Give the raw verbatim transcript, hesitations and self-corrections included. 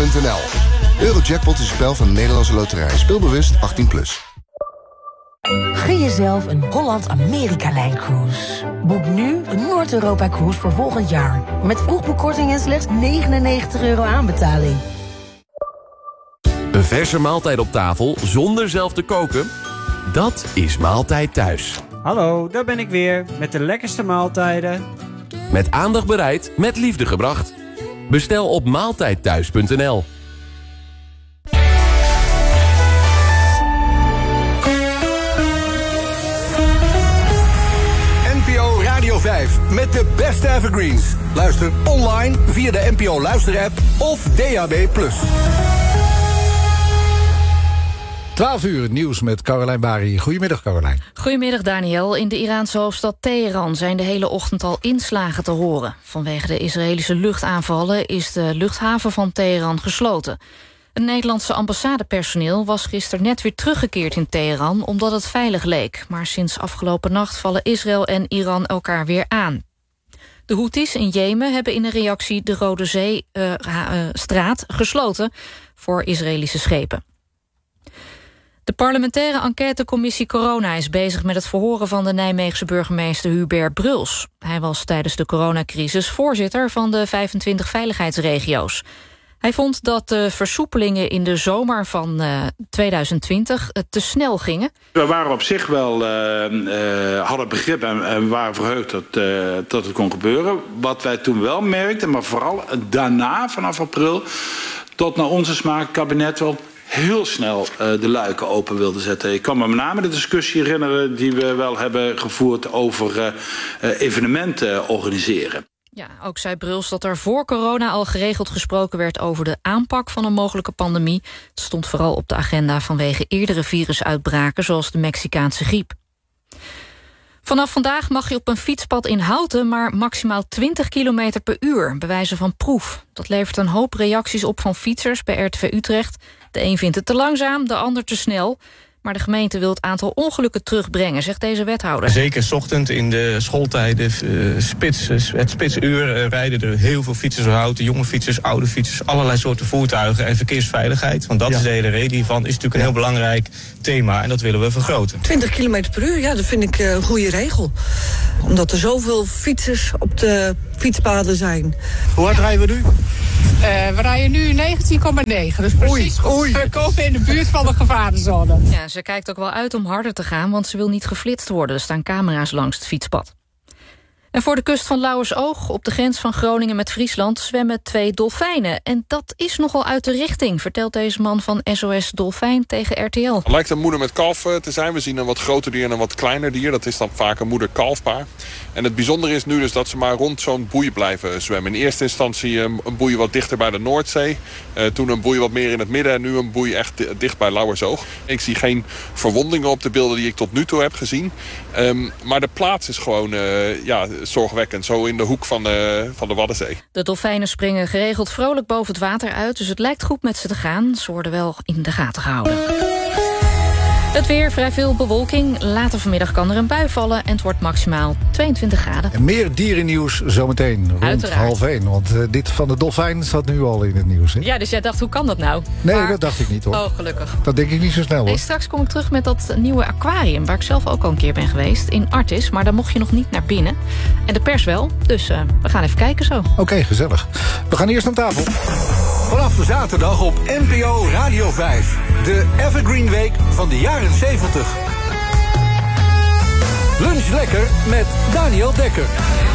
punt n l. Eurojackpot is een spel van de Nederlandse Loterij. Speelbewust achttien plus. Gun jezelf een Holland-Amerika-lijn-cruise. Boek nu een Noord-Europa-cruise voor volgend jaar. Met vroegboekkorting en slechts negenennegentig euro aanbetaling. Een verse maaltijd op tafel zonder zelf te koken? Dat is Maaltijd Thuis. Hallo, daar ben ik weer met de lekkerste maaltijden. Met aandacht bereid, met liefde gebracht. Bestel op maaltijdthuis punt n l. N P O Radio vijf met de beste evergreens. Luister online via de N P O Luister-app of D A B plus. twaalf uur het nieuws met Caroline Bari. Goedemiddag, Caroline. Goedemiddag, Daniel. In de Iraanse hoofdstad Teheran zijn de hele ochtend al inslagen te horen. Vanwege de Israëlische luchtaanvallen is de luchthaven van Teheran gesloten. Een Nederlandse ambassadepersoneel was gisteren net weer teruggekeerd in Teheran omdat het veilig leek. Maar sinds afgelopen nacht vallen Israël en Iran elkaar weer aan. De Houthis in Jemen hebben in een reactie de Rode Zee-straat uh, uh, gesloten voor Israëlische schepen. De parlementaire enquêtecommissie Corona is bezig met het verhoren van de Nijmeegse burgemeester Hubert Bruls. Hij was tijdens de coronacrisis voorzitter van de vijfentwintig veiligheidsregio's. Hij vond dat de versoepelingen in de zomer van uh, tweeduizend twintig uh, te snel gingen. We waren op zich wel, uh, uh, hadden begrip en, en waren verheugd dat, uh, dat het kon gebeuren. Wat wij toen wel merkten, maar vooral daarna, vanaf april, tot naar onze smaak het kabinet wel heel snel uh, de luiken open wilde zetten. Ik kan me met name de discussie herinneren die we wel hebben gevoerd over uh, uh, evenementen organiseren. Ja, ook zei Bruls dat er voor corona al geregeld gesproken werd over de aanpak van een mogelijke pandemie. Het stond vooral op de agenda vanwege eerdere virusuitbraken zoals de Mexicaanse griep. Vanaf vandaag mag je op een fietspad in Houten maar maximaal twintig kilometer per uur, bij wijze van proef. Dat levert een hoop reacties op van fietsers bij R T V Utrecht. De een vindt het te langzaam, de ander te snel. Maar de gemeente wil het aantal ongelukken terugbrengen, zegt deze wethouder. Zeker 's ochtend in de schooltijden, uh, spits, het spitsuur, uh, rijden er heel veel fietsers door Houten. Jonge fietsers, oude fietsers, allerlei soorten voertuigen en verkeersveiligheid. Want dat ja. is de hele reden hiervan. Is natuurlijk een ja. heel belangrijk thema en dat willen we vergroten. twintig kilometer per uur, ja, dat vind ik uh, een goede regel. Omdat er zoveel fietsers op de fietspaden zijn. Hoe hard rijden we nu? Uh, we rijden nu negentien komma negen, dus precies oei, oei. We komen in de buurt van de gevarenzone. Ja, ze kijkt ook wel uit om harder te gaan, want ze wil niet geflitst worden. Er staan camera's langs het fietspad. En voor de kust van Lauwersoog, op de grens van Groningen met Friesland, zwemmen twee dolfijnen. En dat is nogal uit de richting, vertelt deze man van S O S Dolfijn tegen R T L. Het lijkt een moeder met kalf te zijn. We zien een wat groter dier en een wat kleiner dier. Dat is dan vaak een moeder-kalfpaar. En het bijzondere is nu dus dat ze maar rond zo'n boei blijven zwemmen. In eerste instantie een boei wat dichter bij de Noordzee. Uh, toen een boei wat meer in het midden en nu een boei echt dicht bij Lauwersoog. Ik zie geen verwondingen op de beelden die ik tot nu toe heb gezien. Um, maar de plaats is gewoon uh, ja, zorgwekkend. Zo in de hoek van de, van de Waddenzee. De dolfijnen springen geregeld vrolijk boven het water uit. Dus het lijkt goed met ze te gaan. Ze worden wel in de gaten gehouden. Het weer, vrij veel bewolking. Later vanmiddag kan er een bui vallen en het wordt maximaal tweeëntwintig graden. En meer dierennieuws zometeen rond Uiteraard. half één. Want uh, dit van de dolfijn staat nu al in het nieuws. Hè? Ja, dus jij dacht, hoe kan dat nou? Nee, maar... dat dacht ik niet hoor. Oh, gelukkig. Dat denk ik niet zo snel hoor. Nee, straks kom ik terug met dat nieuwe aquarium, waar ik zelf ook al een keer ben geweest, in Artis. Maar daar mocht je nog niet naar binnen. En de pers wel, dus uh, we gaan even kijken zo. Oké, okay, gezellig. We gaan eerst aan tafel. Vanaf zaterdag op N P O Radio vijf. De Evergreen Week van de jaren zeventig. Lunch lekker met Daniel Dekker.